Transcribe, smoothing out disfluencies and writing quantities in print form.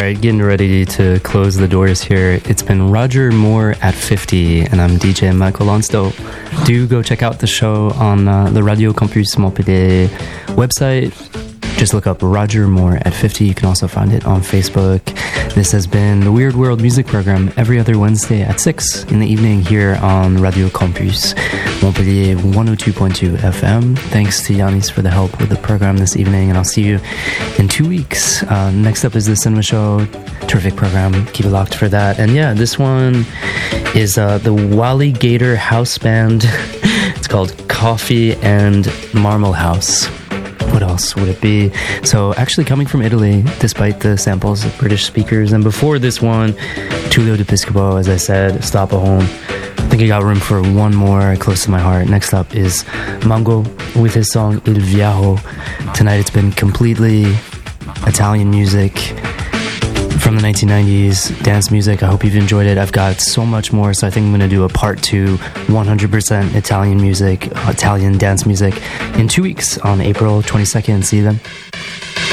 right, getting ready to close the doors here. It's been Roger Moore at 50, and I'm DJ Michael Lonsdale. Do go check out the show on the Radio Campus Montpellier website. Just look up Roger Moore at 50. You can also find it on Facebook. This has been the Weird World Music Program every other Wednesday at 6 in the evening here on Radio Campus Montpellier 102.2 FM. Thanks to Yanis for the help with the program this evening, and I'll see you in 2 weeks. Next up is The Cinema Show. Terrific program. Keep it locked for that. And yeah, this one is the Wally Gator House Band. It's called Coffee and Marmal House. What else would it be? So actually coming from Italy, despite the samples of British speakers. And before this one, Tullio D'Episcopo, as I said, Stop at Home. I think I got room for one more close to my heart. Next up is Mango with his song Il Viajo. Tonight it's been completely Italian music from the 1990s, dance music. I hope you've enjoyed it. I've got so much more, so I think I'm going to do a part 2, 100% Italian music, Italian dance music in 2 weeks on April 22nd. See you then.